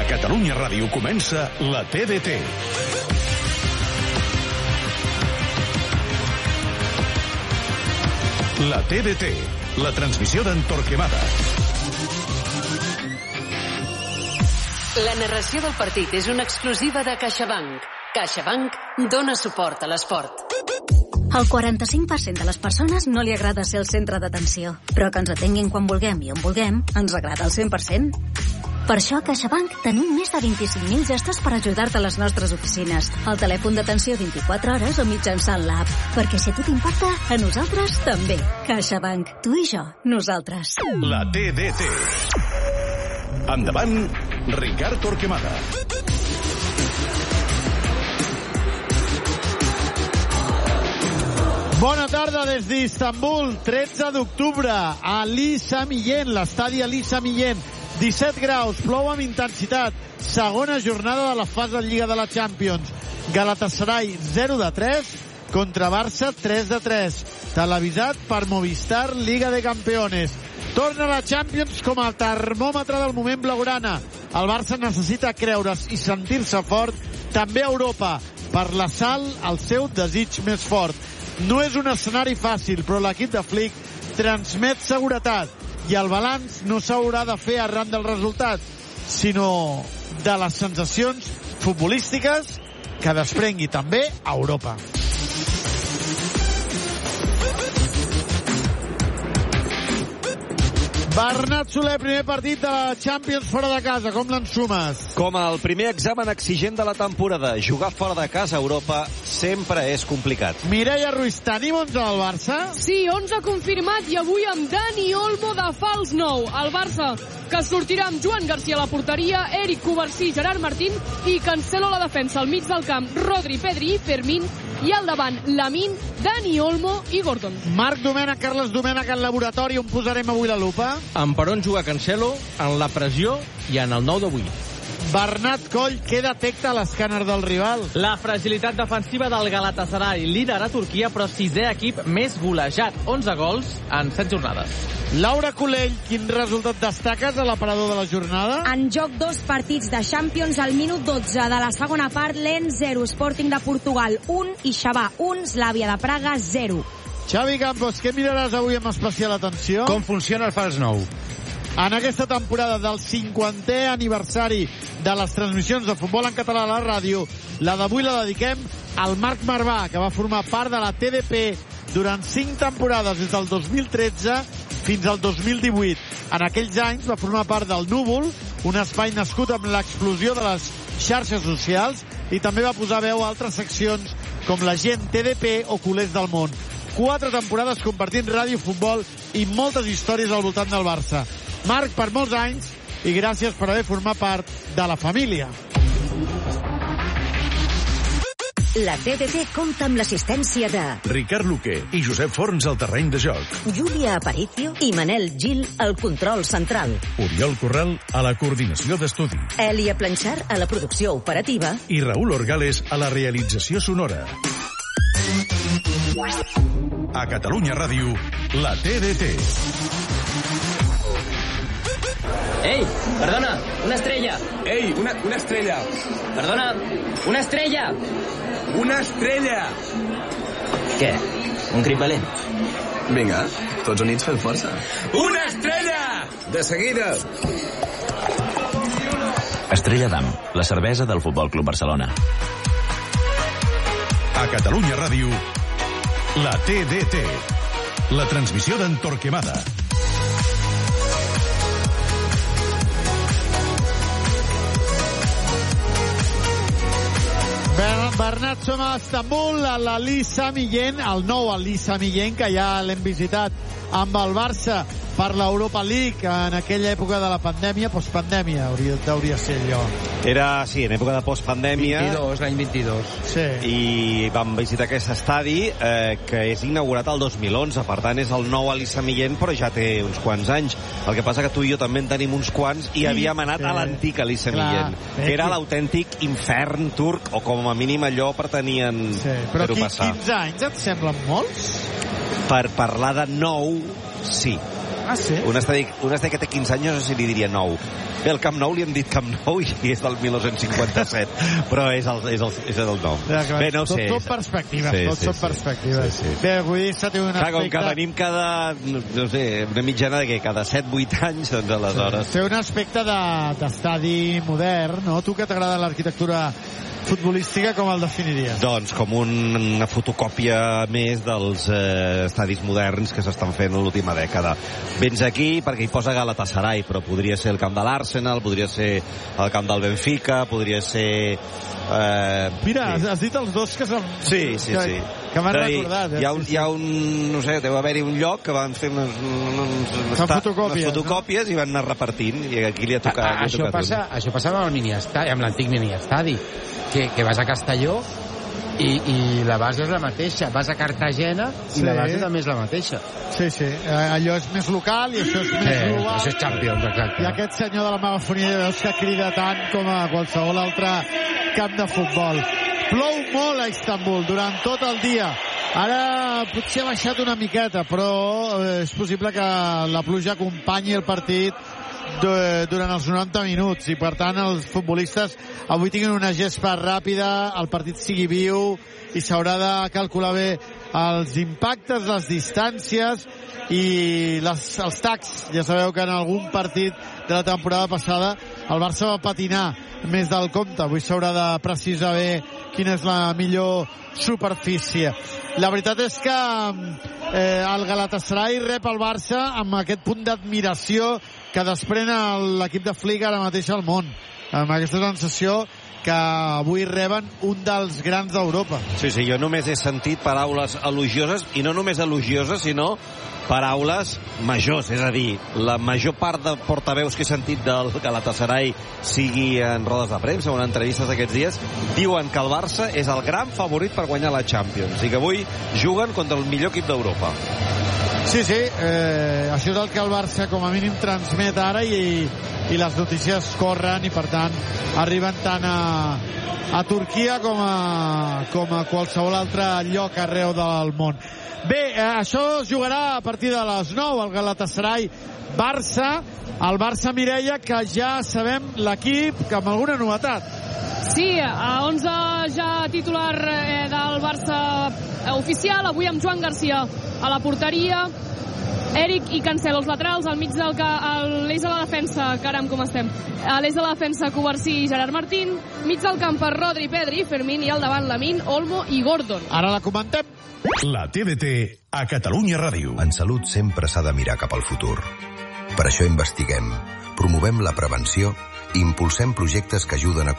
Catalunya Ràdio comença la TDT. La TDT, la transmissió d'en Torquemada. La narració del partit és una exclusiva de CaixaBank. CaixaBank dona suport a l'esport. El 45% de les persones no li agrada ser el centre d'atenció, però que ens atenguin quan vulguem i on vulguem ens agrada al 100%. Per això a CaixaBank tenim més de 25.000 gestos per ajudar-te a les nostres oficines, al telèfon d'atenció 24 hores o mitjançant l'app. Perquè si a tu t'importa, a nosaltres també. CaixaBank, tu i jo, nosaltres. La TDT. Endavant, Ricard Torquemada. Bona tarda des d'Istanbul, 13 d'octubre, a Lisa Millén, l'estadi a Lisa Millén. 17 graus, plou amb intensitat. Segona jornada de la fase de Lliga de la Champions. Galatasaray 0-3 contra Barça 3-3. Televisat per Movistar Liga de Campeones. Torna la Champions com a termòmetre del moment blaugrana. El Barça necessita creure's i sentir-se fort també a Europa per l'assalt al seu desig més fort. No és un escenari fàcil, però l'equip de Flick transmet seguretat i el balanç no s'haurà de fer arran del resultat, sinó de les sensacions futbolístiques que desprengui també a Europa. Bernat Soler, primer partit de la Champions fora de casa. Com l'ensumes? Com el primer examen exigent de la temporada. Jugar fora de casa a Europa sempre és complicat. Mireia Ruiz, tenim 11 al Barça? Sí, 11 confirmat i avui amb Dani Olmo de fals 9. El Barça, que sortirà amb Joan Garcia a la porteria, Eric Covarsí, Gerard Martín i Cancelo a la defensa. Al mig del camp, Rodri, Pedri i Fermín. I al davant, Lamine, Dani Olmo i Gordon. Marc Domènech, Carles Domènech, al laboratori, on posarem avui la lupa? En per on juga Cancelo, en la pressió i en el nou d'avui. Bernat Coll, què detecta l'escàner del rival? La fragilitat defensiva del Galatasaray, líder a Turquia, però sisè equip més golejat. 11 gols en 7 jornades. Laura Colell, quin resultat destaques a l'aparador de la jornada? En joc 2 partits de Champions al minut 12 de la segona part, Lens 0, Sporting de Portugal 1 i Xavà 1, Slavia de Praga 0. Xavi Campos, què miraràs avui amb especial atenció? Com funciona el fals 9. En aquesta temporada del 50è aniversari de les transmissions de futbol en català a la ràdio, la d'avui la dediquem al Marc Marvà, que va formar part de la TDP durant 5 temporades, des del 2013 fins al 2018. En aquells anys va formar part del Núvol, un espai nascut amb l'explosió de les xarxes socials, i també va posar veu a altres seccions com la gent TDP o Culers del món. 4 temporades compartint ràdio, futbol i moltes històries al voltant del Barça. Marc, per molts anys, i gràcies per haver format part de la família. La TDT compta amb l'assistència de Ricard Luque i Josep Forns al terreny de joc. Júlia Aparicio i Manel Gil al control central. Oriol Corral a la coordinació d'estudi. Elia Planxar a la producció operativa. I Raül Orgales a la realització sonora. A Catalunya Ràdio, la TDT. Ei, perdona, una estrella. Ei, una estrella. Perdona, una estrella. Una estrella. Què? Un crit valent? Vinga, tots units fem força. Una estrella! De seguida. Estrella d'Am, la cervesa del Futbol Club Barcelona. A Catalunya Ràdio, la TDT, la transmissió d'en Torquemada. Bernat, som a Istanbul, a la Lisa Millén, el nou a Lisa Millén, que ja l'hem visitat amb el Barça per l'Europa League en aquella època de la pandèmia, postpandèmia, hauria ser allò. Era, sí, en època de postpandèmia. L'any 22. Sí. I vam visitar aquest estadi que és inaugurat el 2011, per tant és el nou Elisa Millén, però ja té uns quants anys. El que passa que tu i jo també en tenim uns quants i havíem anat a l'antic Elisa Millén, que era l'autèntic infern turc, o com a mínim allò pretenien fer-ho passar. Però 15 anys et semblen molts? Per parlar de nou, sí. Ah, sí? Un estadi que té 15 anys, no sé si li diria nou. Bé, el Camp Nou li hem dit Camp Nou i és del 1957, però és el nom. Bé, no ho sé. Tot són perspectives, són perspectives. Bé, Guista té un aspecte... Com que venim no sé, una mitjana de cada 7-8 anys, doncs aleshores... Té un aspecte d'estadi modern, no? Tu que t'agrada l'arquitectura futbolística, com el definiries? Doncs com una fotocòpia més dels estadis moderns que s'estan fent l'última dècada. Vens aquí perquè hi posa Galatasaray, però podria ser el camp de l'Arsenal, podria ser el camp del Benfica, podria ser... Mira, has dit els dos que són... Sí. Que m'han recordat. Hi ha un... No sé, deu haver-hi un lloc que van fer unes fotocòpies i van anar repartint, i aquí li ha tocat... Això passava amb l'antic miniestadi, que vas a Castelló i la base és la mateixa. Vas a Cartagena i la base també és la mateixa. Sí. Allò és més local i això és més global. Això és Champions, exacte. I aquest senyor de la megafonia veus que crida tant com a qualsevol altre camp de futbol. Plou molt a Istanbul durant tot el dia. Ara potser ha baixat una miqueta, però és possible que la pluja acompanyi el partit durant els 90 minuts i per tant els futbolistes avui tinguin una gespa ràpida, el partit sigui viu i s'haurà de calcular bé els impactes, les distàncies i els tacs. Ja sabeu que en algun partit de la temporada passada el Barça va patinar més del compte. Avui s'haurà de precisar bé quina és la millor superfície. La veritat és que el Galatasaray rep el Barça amb aquest punt d'admiració que desprèn l'equip de Flick ara mateix al món, amb aquesta sensació que avui reben un dels grans d'Europa. Sí, jo només he sentit paraules elogioses, i no només elogioses, sinó paraules majors, és a dir, la major part de portaveus que he sentit del Galatasaray, sigui en rodes de premsa o en entrevistes aquests dies, diuen que el Barça és el gran favorit per guanyar la Champions i que avui juguen contra el millor equip d'Europa. Sí, això és el que el Barça com a mínim transmet ara i les notícies corren i per tant arriben tant a Turquia com a qualsevol altre lloc arreu del món. Bé, això es jugarà a partir de les 9, el Galatasaray Barça, el Barça Mireia, que ja sabem l'equip que amb alguna novetat. Sí, a 11 ja titular del Barça oficial, avui amb Joan Garcia a la porteria, Eric i Cancelo als laterals, al mig l'eix de la defensa, caram com estem, a l'eix de la defensa Covarsí i Gerard Martín, mig del camp per Rodri, Pedri, Fermín i al davant Lamine, Olmo i Gordon. Ara la comentem. La TDT a Catalunya Ràdio. En salut sempre s'ha de mirar cap al futur. Per això investiguem, promovem la prevenció i impulsem projectes que ajuden a